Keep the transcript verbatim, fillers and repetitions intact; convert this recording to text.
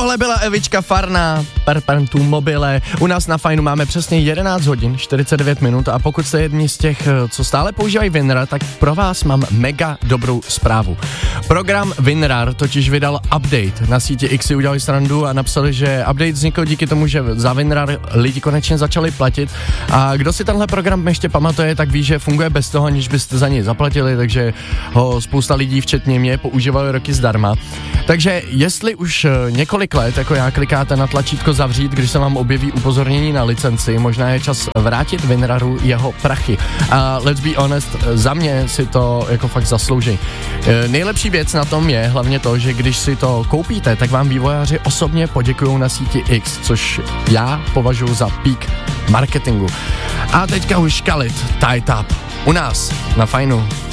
Tohle byla Evička Farná, Perpentum mobile. U nás na Fajnu máme přesně jedenáct hodin, čtyřicet devět minut a pokud jste jedni z těch, co stále používají WinRAR, tak pro vás mám mega dobrou zprávu. Program WinRAR totiž vydal update. Na síti X si udělali srandu a napsali, že update vznikl díky tomu, že za WinRAR lidi konečně začali platit. A kdo si tenhle program ještě pamatuje, tak ví, že funguje bez toho, aniž byste za něj zaplatili, takže ho spousta lidí, včetně mě, používali roky zdarma. Takže jestli už několik let, jako já, klikáte na tlačítko zavřít, když se vám objeví upozornění na licenci, možná je čas vrátit WinRARu jeho prachy. A let's be honest, za mě si to jako fakt zaslouží. E, nejlepší věc na tom je hlavně to, že když si to koupíte, tak vám vývojáři osobně poděkujou na síti X, což já považuji za peak marketingu. A teďka už kalit, tied up. U nás na Fajnu.